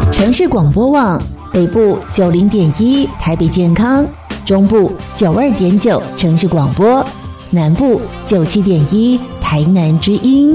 城市广播网北部90.1台北健康，中部92.9城市广播，南部97.1台南之音。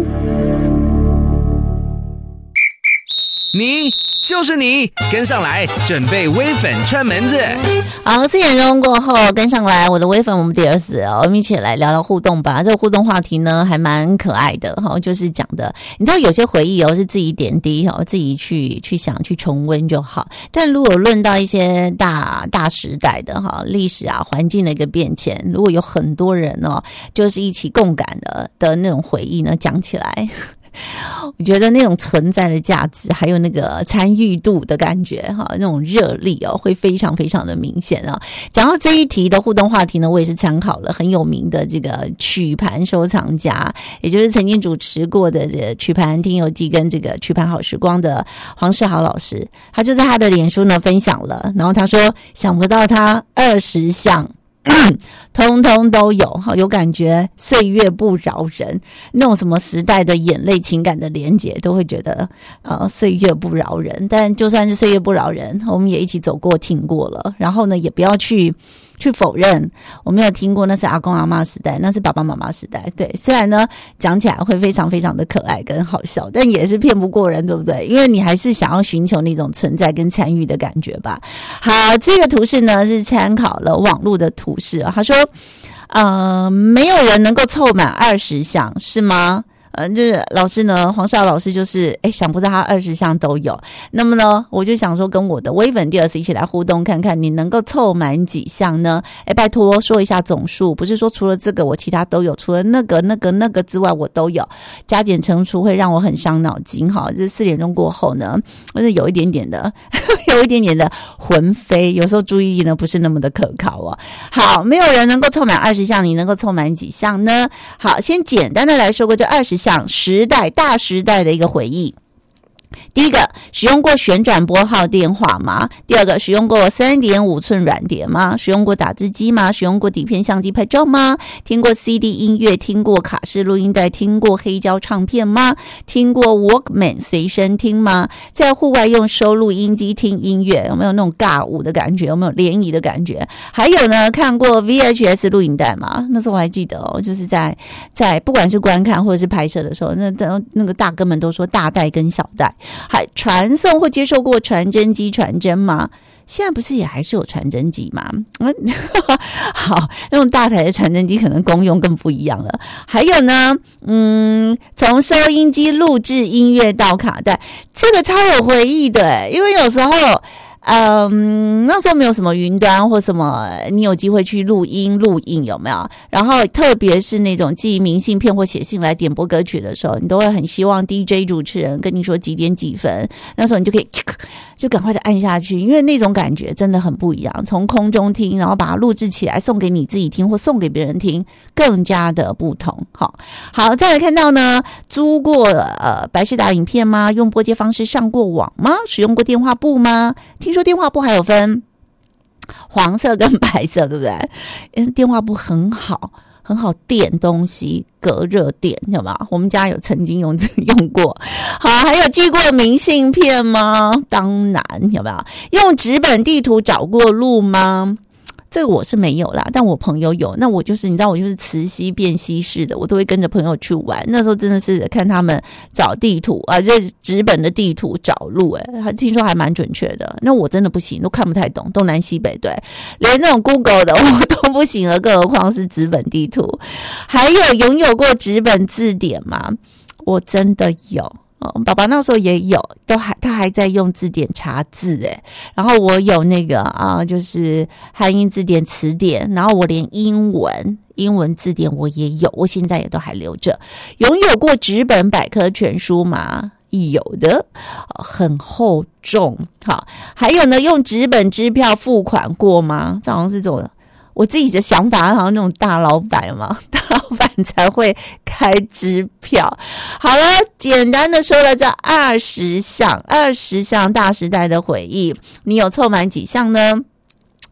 你就是你，跟上来，准备微粉串门子。 好，4点钟过后跟上来，我的微粉我们第二次我们一起来聊聊互动吧。这个互动话题呢还蛮可爱的就是讲的，你知道有些回忆是自己点滴自己去想去重温就好。但如果论到一些大时代的历史啊环境的一个变迁，如果有很多人就是一起共感的那种回忆呢，讲起来。我觉得那种存在的价值还有那个参与度的感觉那种热力会非常非常的明显讲到这一题的互动话题呢，我也是参考了很有名的这个曲盘收藏家，也就是曾经主持过的这个曲盘听友记跟这个曲盘好时光的黄世豪老师，他就在他的脸书呢分享了，然后他说想不到他20项通通都有感觉，岁月不饶人，那种什么时代的眼泪情感的连结都会觉得岁月不饶人。但就算是岁月不饶人，我们也一起走过听过了，然后呢也不要去否认我没有听过，那是阿公阿嬷时代，那是爸爸妈妈时代。对，虽然呢讲起来会非常非常的可爱跟好笑，但也是骗不过人，对不对？因为你还是想要寻求那种存在跟参与的感觉吧。好，这个图示呢是参考了网络的图示他说没有人能够凑满20项是吗？就是老师呢，黄少老师就是想不到他20项都有。那么呢，我就想说跟我的微粉第二次一起来互动看看，你能够凑满几项呢？拜托说一下总数，不是说除了这个我其他都有，除了那个之外我都有，加减乘除会让我很伤脑筋这4点钟过后呢，有一点点的魂飞，有时候注意力呢不是那么的可靠好，没有人能够凑满20项，你能够凑满几项呢？好，先简单的来说过这20项大时代的一个回忆。第一个，使用过旋转拨号电话吗？第二个，使用过 3.5 寸软碟吗？使用过打字机吗？使用过底片相机拍照吗？听过 CD 音乐？听过卡式录音带？听过黑胶唱片吗？听过 Walkman 随身听吗？在户外用收录音机听音乐，有没有那种尬舞的感觉？有没有联谊的感觉？还有呢，看过 VHS 录影带吗？那时候我还记得就是在不管是观看或者是拍摄的时候，那个大哥们都说大带跟小带。还传送或接受过传真机传真吗？现在不是也还是有传真机吗？好，那种大台的传真机可能功用更不一样了。还有呢，从收音机录制音乐到卡带，这个超有回忆的因为有时候那时候没有什么云端或什么，你有机会去录影有没有？然后特别是那种寄明信片或写信来点播歌曲的时候，你都会很希望 DJ 主持人跟你说几点几分，那时候你就可以就赶快的按下去，因为那种感觉真的很不一样。从空中听，然后把它录制起来送给你自己听或送给别人听，更加的不同。好，再来看到呢，租过百视达影片吗？用拨接方式上过网吗？使用过电话簿吗？听说电话簿还有分黄色跟白色，对不对？电话簿很好垫东西，隔热垫，有没有？我们家有曾经用过。好，还有寄过明信片吗？当然，有没有？用纸本地图找过路吗？这个我是没有啦，但我朋友有。那我就是你知道我就是磁吸辨析式的，我都会跟着朋友去玩。那时候真的是看他们找地图这纸本的地图找路听说还蛮准确的。那我真的不行，都看不太懂东南西北，对，连那种 Google 的我都不行了，更何况是纸本地图。还有拥有过纸本字典吗？我真的有。爸爸那时候也有，他还在用字典查字然后我有那个就是汉英字典词典，然后我连英文字典我也有，我现在也都还留着。拥有过纸本百科全书吗？有的，很厚重。好，还有呢，用纸本支票付款过吗？这好像是这种我自己的想法，好像那种大老板嘛，大老板才会开支票。好了，简单的说了这20项大时代的回忆，你有凑满几项呢？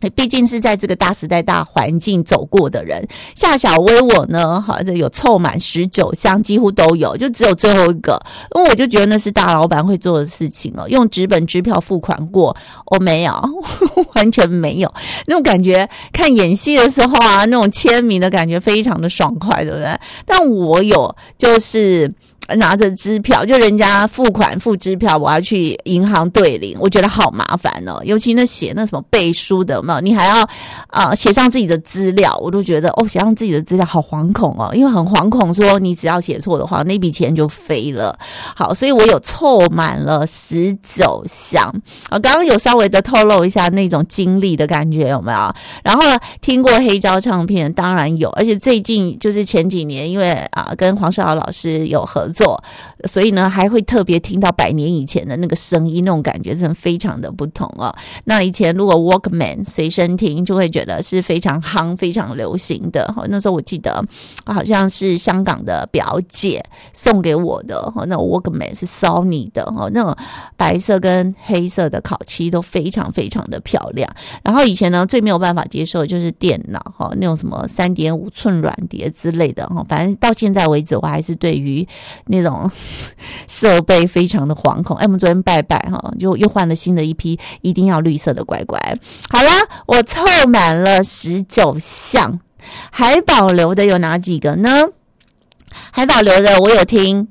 毕竟是在这个大时代大环境走过的人，夏小薇我呢，好像有凑满19项，几乎都有，就只有最后一个，因为我就觉得那是大老板会做的事情哦。用纸本支票付款过，我没有，完全没有。那种感觉，看演戏的时候啊，那种签名的感觉非常的爽快，对不对？但我有，就是拿着支票，就人家付款付支票，我要去银行兑领，我觉得好麻烦哦。尤其那写那什么背书的嘛，你还要写上自己的资料，我都觉得写上自己的资料好惶恐哦，因为很惶恐说你只要写错的话，那笔钱就飞了。好，所以我有凑满了19项。刚刚有稍微的透露一下那种经历的感觉有没有？然后听过黑胶唱片，当然有，而且最近就是前几年，因为跟黄世豪老师有合作，所以呢还会特别听到100年以前的那个声音，那种感觉真的非常的不同哦。那以前如果 Walkman 随身听，就会觉得是非常夯非常流行的。那时候我记得好像是香港的表姐送给我的，那 Walkman 是 Sony 的，那种白色跟黑色的烤漆都非常非常的漂亮。然后以前呢最没有办法接受的就是电脑，那种什么 3.5 寸软碟之类的，反正到现在为止我还是对于那种设备非常的惶恐。我们昨天拜拜就又换了新的一批，一定要绿色的乖乖。好啦，我凑满了19项，还保留的有哪几个呢？还保留的我有听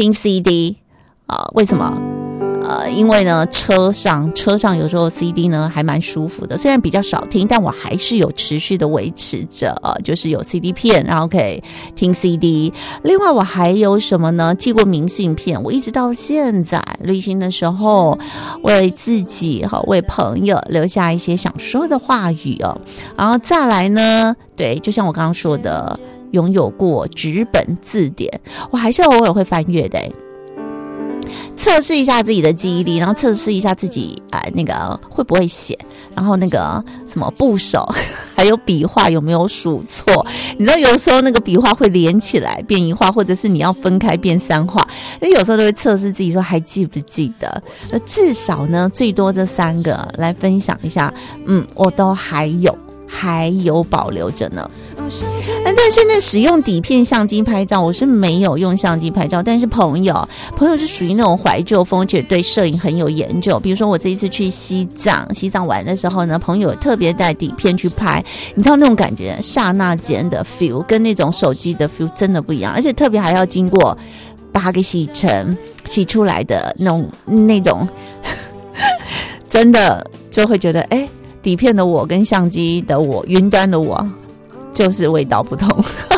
CD 为什么？因为呢车上有时候 CD 呢还蛮舒服的，虽然比较少听，但我还是有持续的维持着就是有 CD 片，然后可以听 CD。另外我还有什么呢？寄过明信片，我一直到现在旅行的时候为自己为朋友留下一些想说的话语哦。然后再来呢，对，就像我刚刚说的，拥有过纸本字典，我还是偶尔会翻阅的测试一下自己的记忆力，然后测试一下自己那个会不会写，然后那个什么部首还有笔画有没有数错。你知道有时候那个笔画会连起来变一画，或者是你要分开变3画，有时候都会测试自己说还记不记得。至少呢最多这3个来分享一下，我都还有保留着呢。但是呢使用底片相机拍照，我是没有用相机拍照，但是朋友是属于那种怀旧风，且对摄影很有研究。比如说我这一次去西藏玩的时候呢，朋友特别带底片去拍，你知道那种感觉，刹那间的 feel 跟那种手机的 feel 真的不一样，而且特别还要经过8个洗尘洗出来的那种真的就会觉得底片的我跟相机的我，云端的我就是味道不同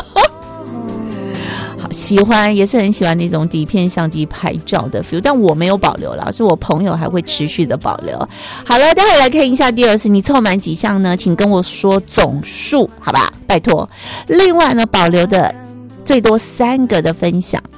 好，喜欢也是很喜欢那种底片相机拍照的 feel， 但我没有保留了，是我朋友还会持续的保留。好了，待会来看一下第2次你凑满几项呢？请跟我说总数好吧，拜托。另外呢保留的最多3个的分享，